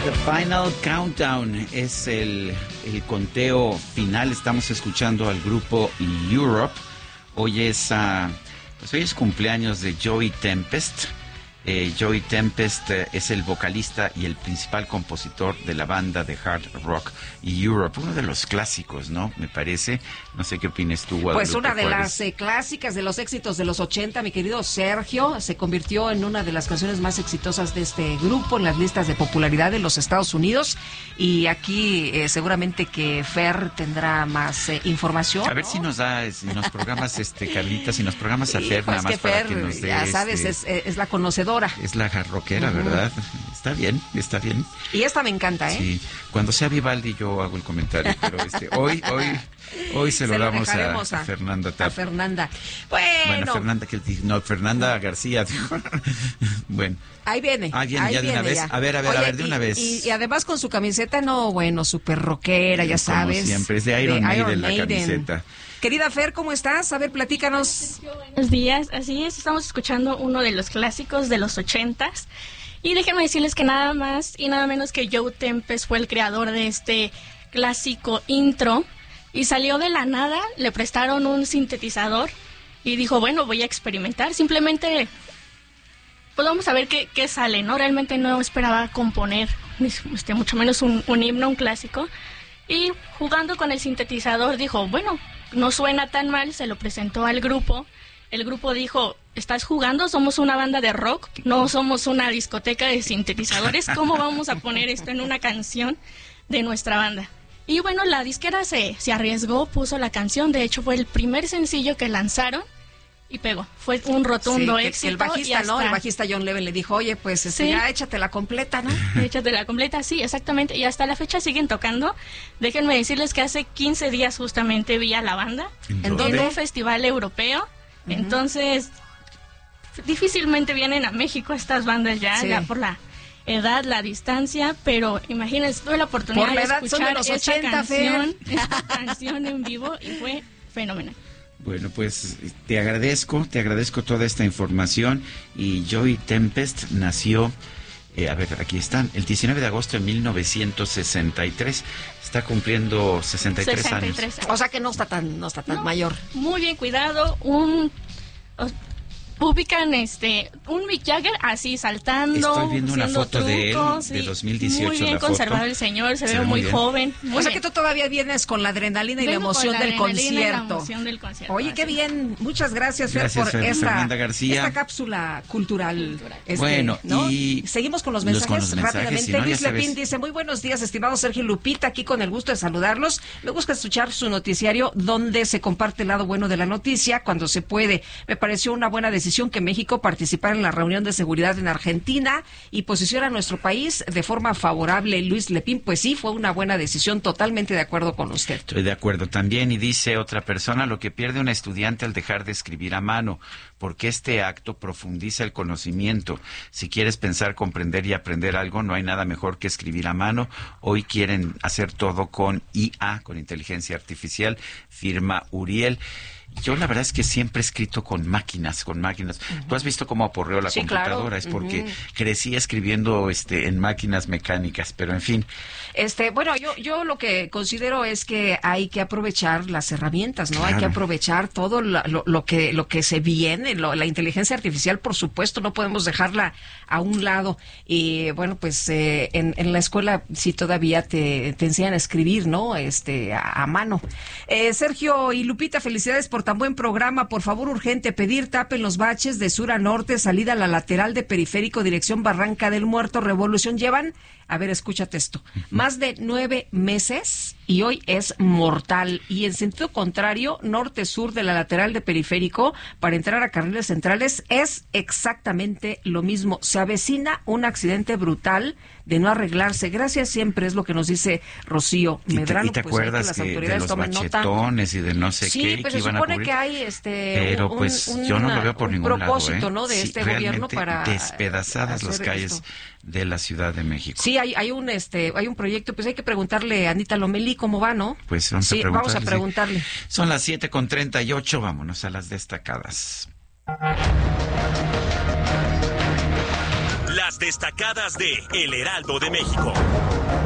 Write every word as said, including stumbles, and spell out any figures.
The Final Countdown es el, el conteo final. Estamos escuchando al grupo Europe. Hoy es, uh, pues hoy es cumpleaños de Joey Tempest. Eh, Joey Tempest eh, es el vocalista y el principal compositor de la banda de hard rock Europe, uno de los clásicos, ¿no? Me parece. No sé qué opinas tú, Guadalupe. Pues una de Juárez. las eh, clásicas de los éxitos de los ochenta, mi querido Sergio, se convirtió en una de las canciones más exitosas de este grupo en las listas de popularidad de los Estados Unidos. Y aquí eh, seguramente que Fer tendrá más eh, información. A ver, ¿no? si nos da, si nos programas, este, Carlita, si nos programas a Sí, Fer, pues nada más que para Fer, que nos dé. ya sabes, este, es, es la conocedora. Es la jarroquera, Uh-huh. ¿verdad? Está bien, está bien. Y esta me encanta, ¿eh? Sí, cuando sea Vivaldi yo hago el comentario, pero este, hoy, hoy, hoy se lo Se lo damos a, dejaremos a Fernanda A Tapia. Fernanda. Bueno, Bueno, Fernanda, que no, Fernanda García. Bueno. ahí viene. Ah, viene ahí ya de una viene vez. ya. A ver, a ver, Oye, a ver, de y, una vez. Y, y además con su camiseta, no, bueno, súper rockera, ya Como sabes. siempre, es de Iron Maiden la camiseta. Querida Fer, ¿cómo estás? A ver, platícanos. Buenos días, así es, estamos escuchando uno de los clásicos de los ochentas y déjenme decirles que nada más y nada menos que Joe Tempest fue el creador de este clásico intro y salió de la nada, le prestaron un sintetizador y dijo, bueno, voy a experimentar, simplemente pues vamos a ver qué, qué sale, ¿no? Realmente no esperaba componer este, mucho menos un, un himno, un clásico, y jugando con el sintetizador dijo, bueno, no suena tan mal, se lo presentó al grupo. El grupo dijo, ¿estás jugando? Somos una banda de rock, no somos una discoteca de sintetizadores. ¿Cómo vamos a poner esto en una canción de nuestra banda? Y bueno, la disquera se, se arriesgó, puso la canción. De hecho, fue el primer sencillo que lanzaron y pegó. Fue un rotundo Sí, que, éxito. que el bajista, y hasta, ¿no? El bajista John Levin le dijo, oye, pues este, Sí. ya échate la completa, ¿no? Échate la completa, sí, exactamente. Y hasta la fecha siguen tocando. Déjenme decirles que hace quince días justamente vi a la banda ¿En en dónde? un festival europeo. Uh-huh. Entonces, difícilmente vienen a México estas bandas ya, Sí. ya por la edad, la distancia, pero imagínense, tuve la oportunidad Por la de edad, son de escuchar los esta ochenta, canción, esta canción en vivo y fue fenomenal. Bueno, pues te agradezco, te agradezco toda esta información. Y Joey Tempest nació, eh, a ver, aquí están, el diecinueve de agosto de mil novecientos sesenta y tres. Está cumpliendo sesenta y tres, sesenta y tres años. años. O sea que no está tan, no está tan No, mayor. Muy bien cuidado, un... os- ubican este un Mick Jagger así saltando, Estoy viendo una haciendo foto de él, trucos, de sí. dos mil dieciocho, Muy bien la conservado foto. el señor, se, Se ve ve muy muy bien. joven. Muy O sea bien. que tú todavía vienes con la adrenalina y la Vengo con emoción la del adrenalina y la concierto. emoción del concierto, Oye, qué así. bien. Muchas gracias, Fer, Gracias, por Fer- esta, Fernanda García. esta cápsula cultural. Cultural. Este, Bueno, ¿no? y seguimos con los los- mensajes, con los mensajes, rápidamente. si no, ya Luis sabes. Lepín dice, muy buenos días, estimado Sergio y Lupita, aquí con el gusto de saludarlos. Me gusta escuchar su noticiario donde se comparte el lado bueno de la noticia cuando se puede. Me pareció una buena decisión que México participara en la reunión de seguridad en Argentina y posiciona a nuestro país de forma favorable. Luis Lepín, pues sí, fue una buena decisión, totalmente de acuerdo con usted. Estoy de acuerdo también. Y dice otra persona, lo que pierde un estudiante al dejar de escribir a mano, porque este acto profundiza el conocimiento. Si quieres pensar, comprender y aprender algo, no hay nada mejor que escribir a mano. Hoy quieren hacer todo con I A, con inteligencia artificial, firma Uriel. Yo la verdad es que siempre he escrito con máquinas, con máquinas. Uh-huh. Tú has visto cómo aporreó la Sí, computadora, claro. es porque Uh-huh. crecí escribiendo este en máquinas mecánicas, pero en fin. Este, bueno, yo yo lo que considero es que hay que aprovechar las herramientas, ¿no? Claro. Hay que aprovechar todo lo, lo, lo que lo que se viene, lo, la inteligencia artificial, por supuesto, no podemos dejarla a un lado. Y bueno, pues eh, en, en la escuela sí todavía te, te enseñan a escribir, ¿no? Este, a, a mano. Eh, Sergio y Lupita, felicidades por tan buen programa. Por favor, urgente pedir tapen los baches de sur a norte, salida a la lateral de Periférico, dirección Barranca del Muerto, Revolución. Llevan, a ver, escúchate esto, más de nueve meses y hoy es mortal. Y en sentido contrario, norte-sur de la lateral de Periférico, para entrar a carriles centrales, es exactamente lo mismo. Se avecina un accidente brutal de no arreglarse. Gracias siempre, es lo que nos dice Rocío ¿Y te, Medrano. y te pues, hay acuerdas las que, de autoridades los tomen nota. bachetones y de no sé Sí, qué pues que se iban a supone cubrir? que hay este Pero un, pues un, yo no lo veo por un ningún propósito, lado, ¿eh? ¿no? de Sí, este gobierno realmente para despedazadas las hacer calles esto. de la Ciudad de México. Sí, hay, hay un este hay un proyecto, pues hay que preguntarle a Anita Lomelí cómo va, ¿no? Pues vamos sí, a preguntarle. vamos a preguntarle. Son las siete con treinta y ocho, vámonos a las destacadas. Las destacadas de El Heraldo de México.